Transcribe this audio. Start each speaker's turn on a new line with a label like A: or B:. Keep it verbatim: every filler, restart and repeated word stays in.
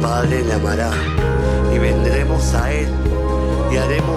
A: Padre le amará, y vendremos a Él y haremos